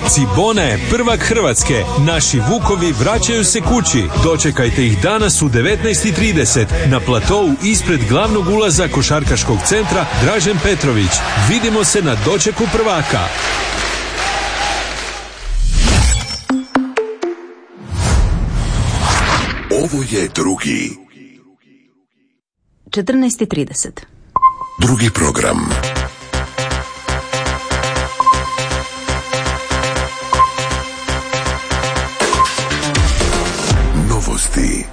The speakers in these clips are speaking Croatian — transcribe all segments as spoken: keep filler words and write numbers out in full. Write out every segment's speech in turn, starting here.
Cibona je prvak Hrvatske. Naši vukovi vraćaju se kući. Dočekajte ih danas u devetnaest i trideset na platou ispred glavnog ulaza košarkaškog centra Dražen Petrović. Vidimo se na dočeku prvaka. Ovo je drugi. četrnaest i trideset. Drugi program. Novosti.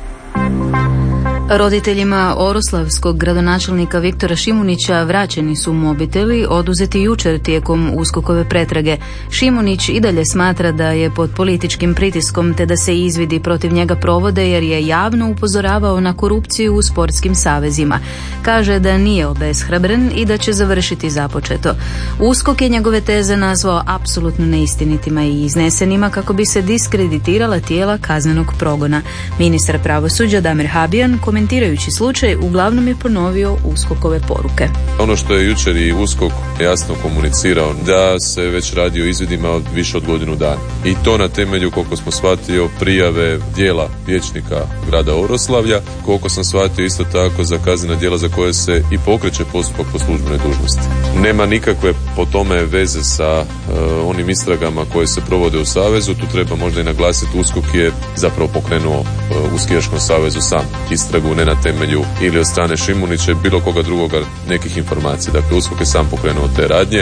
Roditeljima oroslavskog gradonačelnika Viktora Šimunića vraćeni su mobiteli oduzeti jučer tijekom USKOK-ove pretrage. Šimunić i dalje smatra da je pod političkim pritiskom te da se izvidi protiv njega provode jer je javno upozoravao na korupciju u sportskim savezima. Kaže da nije obeshrabren i da će završiti započeto. USKOK je njegove teze nazvao apsolutno neistinitima i iznesenima kako bi se diskreditirala tijela kaznenog progona. Ministar pravosuđa Damir Habijan komentirajući slučaj uglavnom je ponovio USKOK-ove poruke. Ono što je jučer i USKOK jasno komunicirao da se već radi o izvidima od više od godinu dana. I to na temelju, koliko smo shvatio, prijave dijela vijećnika grada Oroslavlja, koliko sam shvatio isto tako za kaznena djela za koje se i pokreće postupak po službenoj dužnosti. Nema nikakve po tome veze sa uh, onim istragama koje se provode u Savezu. Tu treba možda i naglasiti, USKOK je zapravo pokrenuo uh, u Skijaškom savezu sam istragu, ne na temelju ili od strane Šimunića bilo koga drugoga nekih informacija. Dakle, USKOK je sam pokrenuo te radnje.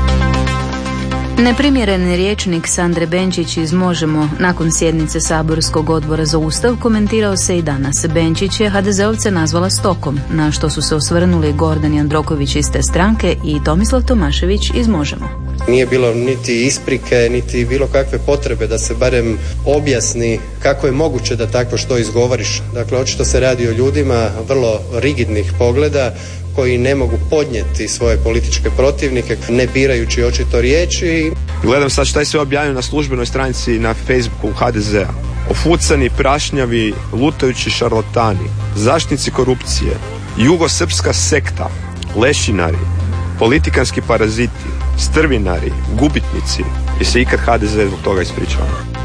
Neprimjeren rječnik Sandre Benčić iz Možemo nakon sjednice saborskog odbora za Ustav komentirao se i danas. Benčić je ha de zeovce nazvala stokom, na što su se osvrnuli Gordan Jandroković iz te stranke i Tomislav Tomašević iz Možemo. Nije bilo niti isprike, niti bilo kakve potrebe da se barem objasni kako je moguće da takvo što izgovoriš. Dakle, očito se radi o ljudima vrlo rigidnih pogleda koji ne mogu podnijeti svoje političke protivnike, ne birajući očito riječi. Gledam sad šta je sve objavljeno na službenoj stranici na Facebooku ha de zea. Ofucani, prašnjavi, lutajući šarlatani, zaštitnici korupcije, jugosrpska sekta, lešinari, politikanski paraziti, strvinari, gubitnici. I se ikad ha de ze zbog toga ispričao.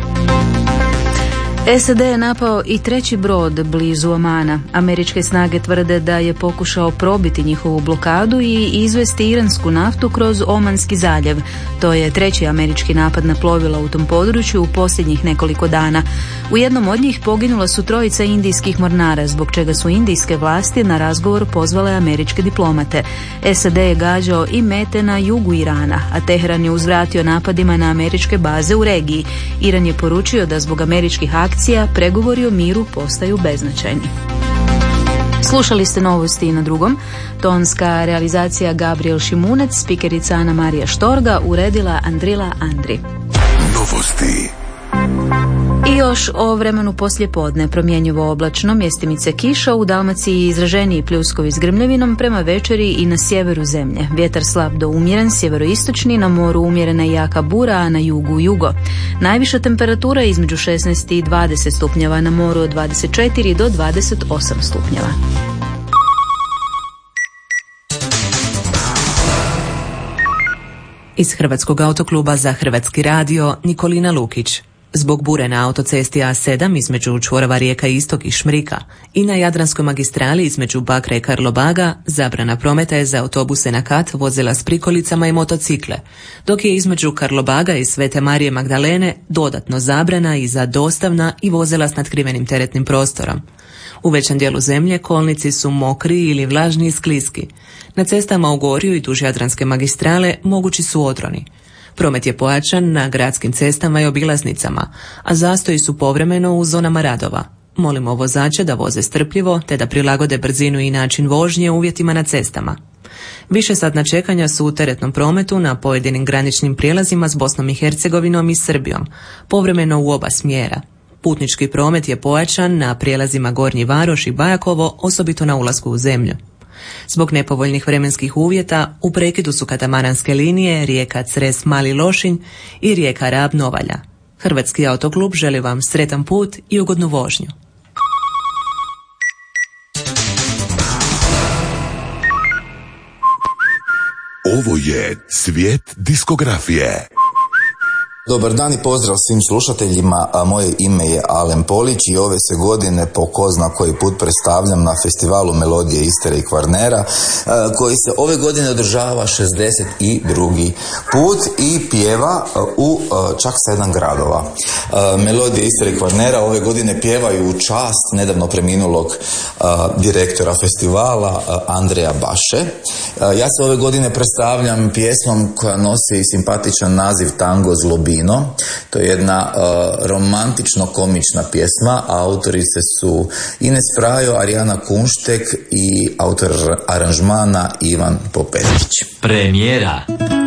es a de je napao i treći brod blizu Omana. Američke snage tvrde da je pokušao probiti njihovu blokadu i izvesti iransku naftu kroz Omanski zaljev. To je treći američki napad na plovila u tom području u posljednjih nekoliko dana. U jednom od njih poginula su trojica indijskih mornara, zbog čega su indijske vlasti na razgovor pozvale američke diplomate. es a de je gađao i mete na jugu Irana, a Teheran je uzvratio napadima na američke baze u regiji. Iran je poručio da zbog američkih akcija pregovori o miru postaju beznačajni. Slušali ste novosti i na drugom. Tonska realizacija Gabriel Šimunec, spikerica Ana Marija Štorga, uredila Andrila Andri. Novosti. I još o vremenu poslijepodne. Promjenjivo oblačno, mjestimice kiša, u Dalmaciji izraženiji pljuskovi s grmljavinom, prema večeri i na sjeveru zemlje. Vjetar slab do umjeren, sjeveroistočni, na moru umjerena i jaka bura, a na jugu jugo. Najviša temperatura između šesnaest i dvadeset stupnjeva, na moru od dvadeset četiri do dvadeset osam stupnjeva. Iz Hrvatskog autokluba za Hrvatski radio Nikolina Lukić. Zbog bure na autocesti a sedam između čvorova Rijeka Istok i Šmrika i na Jadranskoj magistrali između Bakra i Karlobaga zabrana prometa je za autobuse na kat, vozila s prikolicama i motocikle, dok je između Karlobaga i Svete Marije Magdalene dodatno zabrana i za dostavna i vozila s natkrivenim teretnim prostorom. U većem dijelu zemlje kolnici su mokri ili vlažni i skliski. Na cestama u Gorju i duž Jadranske magistrale mogući su odroni. Promet je pojačan na gradskim cestama i obilaznicama, a zastoji su povremeno u zonama radova. Molimo vozače da voze strpljivo te da prilagode brzinu i način vožnje uvjetima na cestama. Višesatna čekanja su u teretnom prometu na pojedinim graničnim prijelazima s Bosnom i Hercegovinom i Srbijom, povremeno u oba smjera. Putnički promet je pojačan na prijelazima Gornji Varoš i Bajakovo, osobito na ulasku u zemlju. Zbog nepovoljnih vremenskih uvjeta u prekidu su katamaranske linije rijeka Cres Mali Lošinj i rijeka Rab Novalja. Hrvatski autoklub želi vam sretan put i ugodnu vožnju. Ovo je svijet diskografije. Dobar dan i pozdrav svim slušateljima, a moje ime je Alen Polić i ove se godine po ko zna koji put predstavljam na festivalu Melodije Istre i Kvarnera, koji se ove godine održava šezdeset drugi put i pjeva u čak sedam gradova. Melodije Istre i Kvarnera ove godine pjevaju u čast nedavno preminulog direktora festivala Andreja Baše. Ja se ove godine predstavljam pjesmom koja nosi simpatičan naziv Tango Zlobino. To je jedna uh, romantično-komična pjesma, a autorice su Ines Frajo, Arijana Kunštek i autor aranžmana Ivan Popetić. Premijera.